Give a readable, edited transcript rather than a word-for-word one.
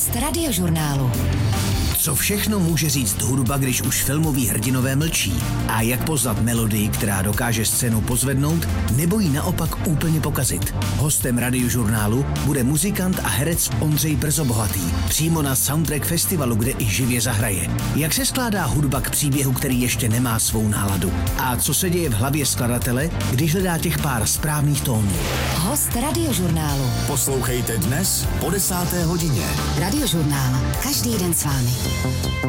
Host Radiožurnálu. Co všechno může říct hudba, když už filmoví hrdinové mlčí? A jak poznat melodii, která dokáže scénu pozvednout, nebo ji naopak úplně pokazit? Hostem Radiožurnálu bude muzikant a herec Ondřej Brzobohatý, přímo na soundtrack festivalu, kde i živě zahraje. Jak se skládá hudba k příběhu, který ještě nemá svou náladu? A co se děje v hlavě skladatele, když hledá těch pár správných tónů? Host Radiožurnálu. Poslouchejte dnes po 10. hodině. Radiožurnál. Každý den s vámi.